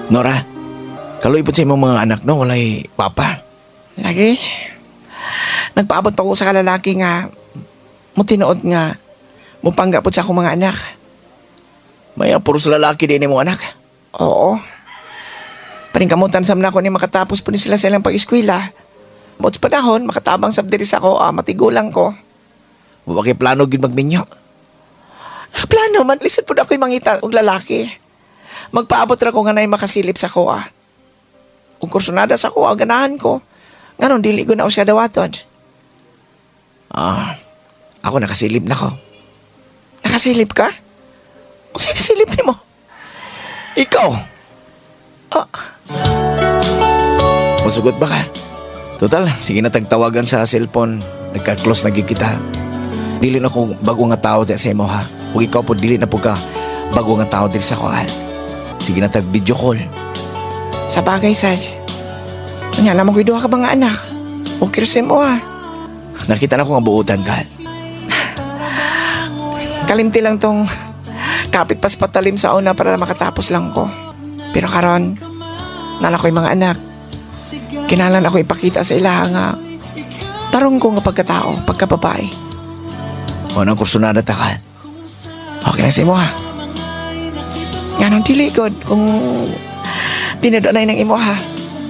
Nora, kaloy po sa imong mga anak no, walay papa. Lagi. Nagpaabot pa ko sa kalalaki nga mutinood nga mupangga po sa akong mga anak. May puros lalaki din imong anak. Oo. Paningkamutan sam na ako ni makatapos po ni sila sa ilang pag-eskwela. Bot sa panahon, makatabang sab diri sa ako, matigulang ko. Wa kay plano gid magminyo. Plano man, lisod po na ako'y mangita og lalaki. Magpaabot ra ko nga na'y makasilip sa kuha. Kung kursunada sa kuha, ganahan ko. Nganon, dili ko na o siya dawaton. Ako nakasilip na ko. Nakasilip ka? O sa'yo nasilip ni mo? Ikaw, masugot ba ka? Total, sige na tagtawagan sa cellphone. Nagka-close na gid kita. Dili na ko bago nga tao sa imo ha. Ug ikaw po dili na po ka bago nga tao diri sa kuha. Sige na tag video call. Sa bagay, Sad. Kanya naman ko'y duha ka ba nga anak? Okay rin mo ha. Nakita na ko nga buutan ka. Kalimti lang tong kapit pas patalim sa una para makatapos lang ko. Pero karon, nala ko'y mga anak. Kinalan ako ipakita sa ilaha nga tarong ko nga pagkatao, pagkababae. O nang kursunada ta ka. Okay lang sa imo ha. Nga nang diligod kung dinadonay ng imo ha.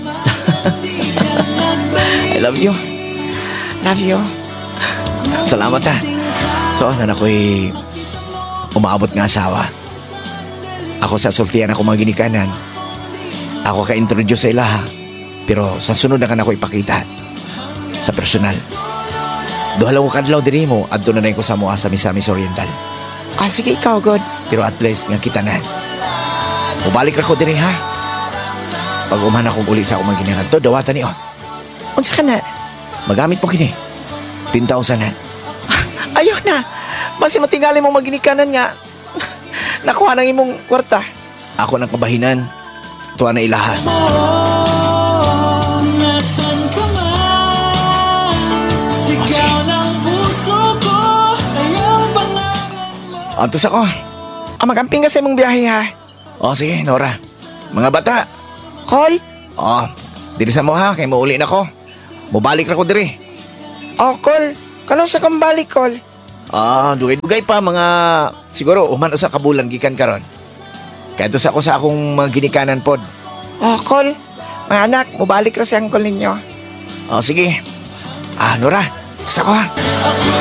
I love you. Love you. Salamat ha. So, na ako'y umaabot nga asawa. Ako sa sultihan ako mga ginikanan. Ako ka-introduce sa ilaha. Pero sa sunod na ka na ako ipakita. Sa personal. Duha lang ko kadlaw diri mo. Adto na ko sa mua sa Misamis Oriental. Sige, ikaw, God. Pero at least nga kita na. Mubalik na ko diri ha. Pag uman akong uli sa akong mga ginikanan. To, dawatan niyo. Unsa ka na? Magamit mo kini. 10,000 na. Ayaw na. Basi matingali mong maginikanan nga. Nakuha ng imong kwarta. Ako ng kabahinan. Tuwa na ilaha. Antos ako. Magamping ka sa imong biyahe ha. Sige, Nora. Mga bata. Call? Dili sa mo ha, kay mauli na ko. Mubalik na ko diri. Call. Kalong sa kambalik, call. Dugay-dugay pa mga siguro uman sa kabulan gikan karon. Kaya to sa ako sa akong mga ginikanan pod. Call. Mga anak, mubalik ra sa call ninyo. Sige. Nora, sa ko ha.